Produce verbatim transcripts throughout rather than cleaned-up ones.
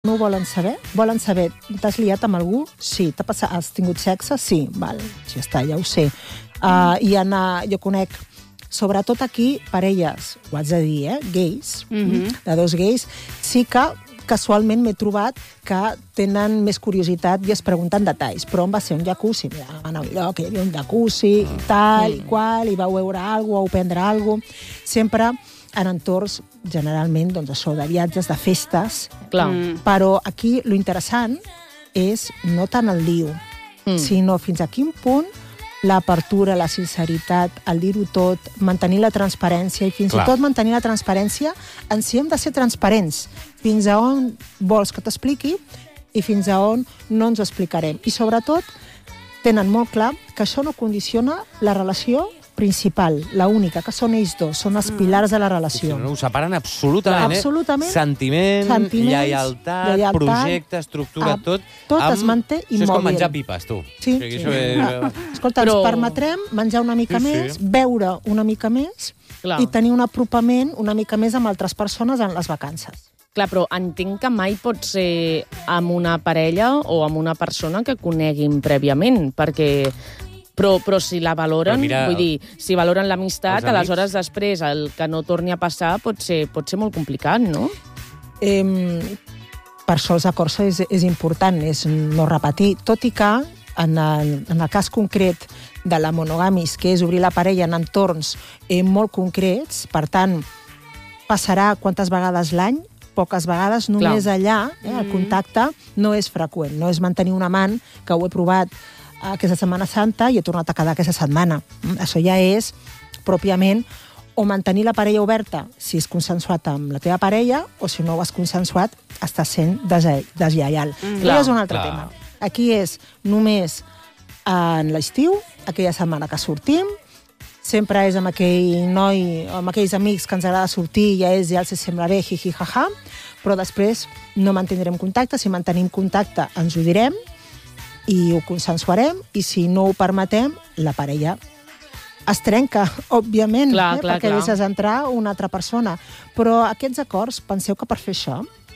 No ho volen saber? Volen saber, t'has liat amb algú? Sí. T'ha passat, has tingut sexe? Sí. Val, ja està, ja ho sé. Uh, I anar, jo conec, sobretot aquí, parelles, ho haig de dir, eh? Gais, mm-hmm. de dos gais, sí que casualment m'he trobat que tenen més curiositat i es pregunten detalls. Però on va ser un jacuzzi? Mira, van a un lloc, hi havia un jacuzzi, i tal, i qual, i vau veure alguna cosa, vau prendre alguna cosa. Sempre en entorns, generalment, doncs això, de viatges, de festes. Clar. Mm. Però aquí lo interessant és no tant el lío, mm. sinó fins a quin punt l'apertura, la sinceritat, el dir-ho tot, mantenir la transparència i fins Clar. i tot mantenir la transparència en si hem de ser transparents. Fins a on vols que t'expliqui i fins a on no ens ho explicarem. I sobretot tenen molt clar que això no condiciona la relació principal, la única, que són ells dos, són els pilars de la relació. No, ho separen absolutament, absolutament. eh? Sentiment, Sentiments, lleialtat, lleialtat, projecte, estructura, a, tot. Tot amb... es manté immòbil. Això és com menjar pipes, tu. Sí. O sigui, sí. Això és... Escolta, Però... ens permetrem menjar una mica sí, més, sí. beure una mica més Clar. i tenir un apropament una mica més amb altres persones en les vacances. Clar, però entenc que mai pot ser amb una parella o amb una persona que coneguin prèviament, perquè... Però, però si la valoren, mira, vull dir, si valoren l'amistat, aleshores després el que no torni a passar pot ser, pot ser molt complicat, no? Eh, per això els acords és, és important, és no repetir, tot i que en el, en el cas concret de la monogamis, que és obrir la parella en entorns eh, molt concrets, per tant, passarà quantes vegades l'any, poques vegades, només Clar. allà, eh, el contacte no és freqüent, no és mantenir un amant, que ho he provat aquesta Setmana Santa i he tornat a quedar aquesta setmana. Això ja és, pròpiament, o mantenir la parella oberta si és consensuat amb la teva parella o si no ho has consensuat, estàs sent deslleial. Mm, Però és un altre clar. tema. Aquí és només en l'estiu, aquella setmana que sortim, sempre és amb aquell noi, amb aquells amics que ens agrada sortir, ja és, ja els sembla bé, jiji, jaja, però després no mantindrem contacte. Si mantenim contacte, ens ho direm, i ho consensuarem, i si no ho permetem, la parella es trenca, òbviament, clar, eh, clar, perquè clar. deixes entrar una altra persona. Però aquests acords, penseu que per fer això,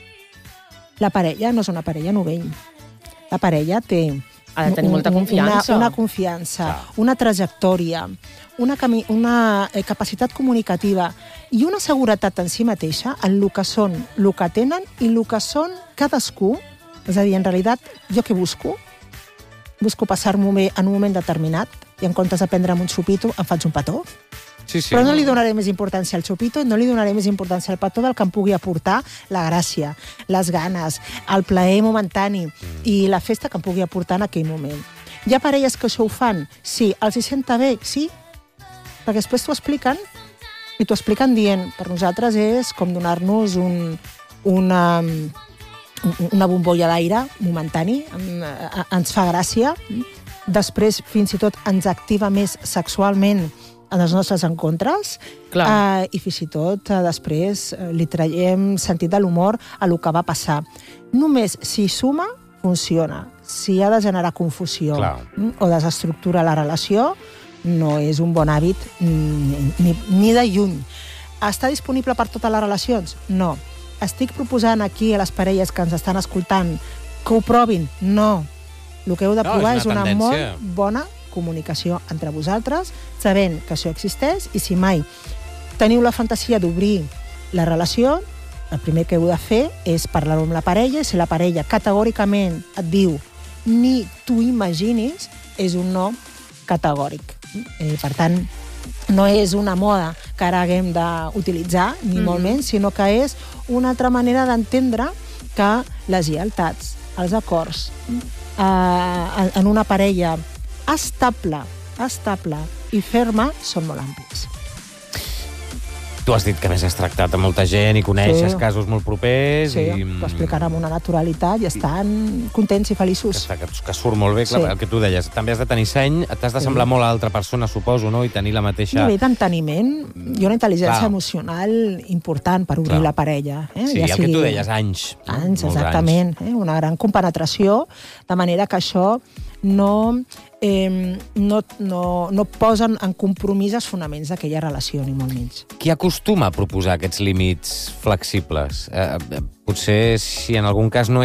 la parella no és una parella novell. La parella té ha de tenir molta confiança. Una, una confiança, clar. una trajectòria, una, cami una eh, capacitat comunicativa i una seguretat en si mateixa en el que són, el que tenen i el que són cadascú. És a dir, en realitat, jo què busco? Busco passar-m'ho bé en un moment determinat i en comptes de prendre'm un xupito em faig un petó. Sí, sí. Però no li donaré més importància al xupito, no li donaré més importància al petó del que em pugui aportar la gràcia, les ganes, el plaer momentani mm. i la festa que em pugui aportar en aquell moment. Hi ha parelles que això ho fan? Sí. Els hi senta bé? Sí. Perquè després t'ho expliquen i t'ho expliquen dient, per nosaltres és com donar-nos un, una... una bombolla d'aire momentani, ens fa gràcia, després fins i tot ens activa més sexualment en els nostres encontres, eh, i fins i tot eh, després eh, li traiem sentit de l'humor a lo que va passar. Només si suma, funciona. Si ha de generar confusió Clar. o desestructura la relació, no és un bon hàbit ni, ni, ni de lluny. Està disponible per totes les relacions? No. Estic proposant aquí a les parelles que ens estan escoltant que ho provin? No. El que heu de no, provar és una, és una molt bona comunicació entre vosaltres, sabent que això existeix, i si mai teniu la fantasia d'obrir la relació, el primer que heu de fer és parlar-ho amb la parella, i si la parella categòricament et diu ni t'ho imaginis, és un no categòric. Eh, per tant, no és una moda que ara haguem d'utilitzar, ni mm-hmm. molt menys, sinó que és una altra manera d'entendre que les lleialtats, els acords, eh, en una parella estable, estable i ferma són molt amplis. Tu has dit que més has tractat amb molta gent i coneixes sí. casos molt propers. Sí, i... t'ho explicarà amb una naturalitat i estan contents i feliços. Que, que, que surt molt bé, clar, sí. el que tu deies. També has de tenir seny, t'has de semblar sí. molt a l'altra persona, suposo, no? I tenir la mateixa... Un nivell d'enteniment i una intel·ligència clar. emocional important per obrir clar. la parella. Eh? Sí, ja el sigui... que tu deies, anys. Anys, no? exactament. Anys. Eh? Una gran compenetració, de manera que això no, eh, no, no, no posen en compromís els fonaments d'aquella relació, ni molt menys. Qui acostuma a proposar aquests límits flexibles? Eh, potser si en algun cas no